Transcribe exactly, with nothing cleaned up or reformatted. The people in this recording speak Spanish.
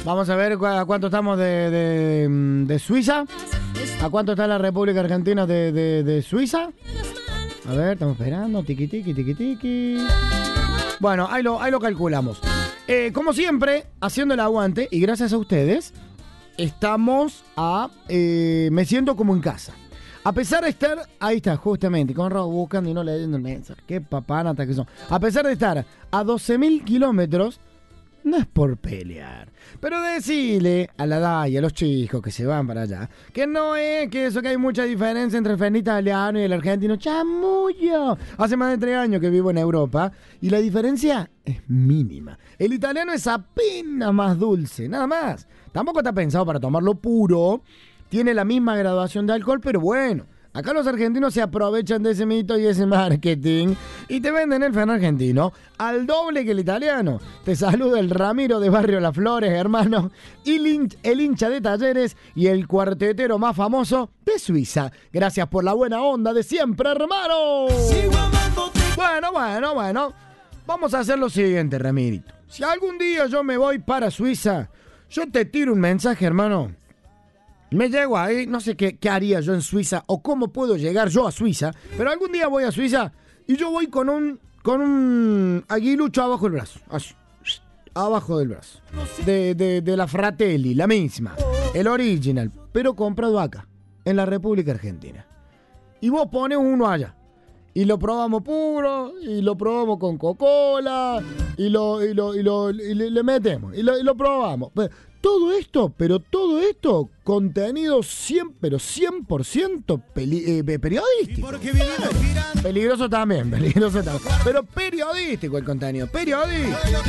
Vamos a ver cu- a cuánto estamos de, de, de Suiza. ¿A cuánto está la República Argentina de, de, de Suiza? A ver, estamos esperando. Tiki, tiki, tiki, tiki. Bueno, ahí lo, ahí lo calculamos. Eh, como siempre, haciendo el aguante, y gracias a ustedes, estamos a... Eh, me siento como en casa. A pesar de estar... Ahí está, justamente, con Raúl buscando y no leyendo el mensaje. Qué papanata que son. A pesar de estar a doce mil kilómetros, no es por pelear. Pero decirle a la D A y a los chicos que se van para allá, que no es que eso, que hay mucha diferencia entre el fernet italiano y el argentino. ¡Chamullo! Hace más de tres años que vivo en Europa y la diferencia es mínima. El italiano es apenas más dulce, nada más. Tampoco está pensado para tomarlo puro. Tiene la misma graduación de alcohol, pero bueno. Acá los argentinos se aprovechan de ese mito y ese marketing y te venden el fernet argentino al doble que el italiano. Te saluda el Ramiro de Barrio Las Flores, hermano, y el, hin- el hincha de Talleres y el cuartetero más famoso de Suiza. Gracias por la buena onda de siempre, hermano. Bueno, bueno, bueno. Vamos a hacer lo siguiente, Ramirito. Si algún día yo me voy para Suiza, yo te tiro un mensaje, hermano. Me llego ahí, no sé qué, qué haría yo en Suiza o cómo puedo llegar yo a Suiza, pero algún día voy a Suiza y yo voy con un con un aguilucho abajo del brazo, así, abajo del brazo, de, de, de la Fratelli, la misma, el original, pero comprado acá, en la República Argentina. Y vos pones uno allá. Y lo probamos puro, y lo probamos con Coca-Cola, y lo, y lo, y lo, y le, le metemos, y lo, y lo probamos. Pero todo esto, pero todo esto, contenido cien, pero cien por ciento peli, eh, periodístico. Peligroso también, peligroso también. Pero periodístico el contenido, periodístico.